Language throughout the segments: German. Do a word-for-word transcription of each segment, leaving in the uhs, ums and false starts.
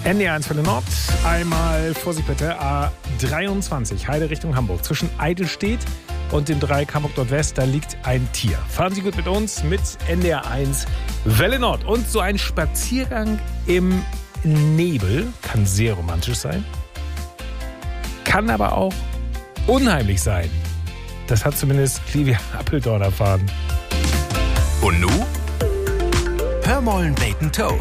N D R eins für den Nord. Einmal Vorsicht bitte, A dreiundzwanzig, Heide Richtung Hamburg. Zwischen Eidelstedt und dem Dreieck Hamburg-Nordwest, da liegt ein Tier. Fahren Sie gut mit uns, mit N D R eins Welle Nord. Und so ein Spaziergang im Nebel kann sehr romantisch sein, kann aber auch unheimlich sein. Das hat zumindest Clivia Appeldorn erfahren. Und nu? Hör mollen Bacon Toe.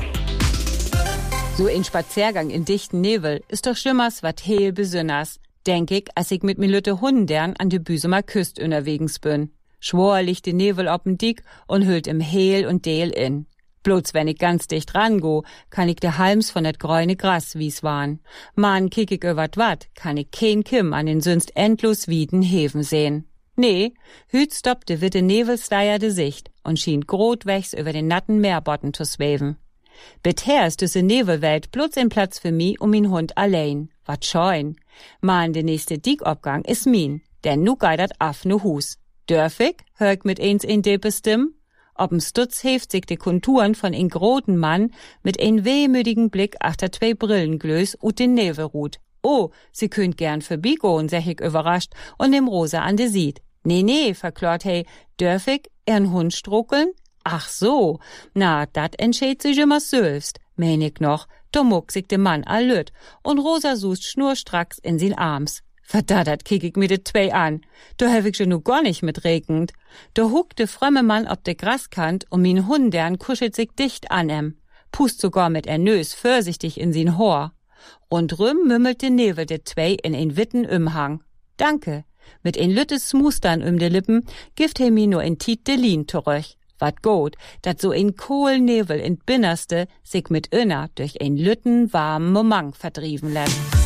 So ein Spaziergang in dichten Nebel ist doch schimmers wat heel besünners, denk ich, als ich mit mi lütte Hundern an de Büsumer Küst unterwegs bin. Schwor liegt de Nebel op'n Dick und hüllt im Heel und Deel in. Bloß wenn ich ganz dicht rango, kann ich de Halms von dat grüne Gras wie's waren. Man kick ich über wat, kann ich kein Kim an den sonst endlos wieden Heven sehen. Nee, hüt stoppt de witte Nebelsteier de Sicht und schien grotwächs über den natten Meerbotten zu schweben. Bisher ist diese Nebelwelt bloß ein Platz für mi und min Hund allein. Wat scheun. Man, de nächste Dickobgang is min, denn nu geidert af nu Hus. Dörf ich, hör ich mit eins in de Bestimm? Ob'n Stutz heft sich de Konturen von ein groten Mann mit ein wehmütigen Blick achter zwei Brillenglös ut den Nebelrut. Oh, sie könnt gern vorbeigoen, sech ich überrascht und dem Rosa an de Sied. Nee, nee, verklort hey, dörf ich ihren Hund struckeln? Ach so, na, dat entscheid sich immer selbst, mein ich noch, da muck sich de Mann allüt und Rosa sust schnurstracks in sin Arms. Verdattert kick ich mir de zwei an, da hab ich schon nu gar nicht mitregend. Da huckt de frömme Mann ob de Graskant und min Hundern kuschelt sich dicht an em, pust sogar mit er Nös vorsichtig in sin Hor. Rundrum mümmelt de Nebel de zwei in ein witten Umhang. Danke, mit ein lüttes Smustern um de Lippen gift he mi nur ein Tiet de Lien zurück. Wat gut, dat so ein Kohlnebel in Binnerste sich mit Inner durch ein lütten warmen Moment verdrieven lässt.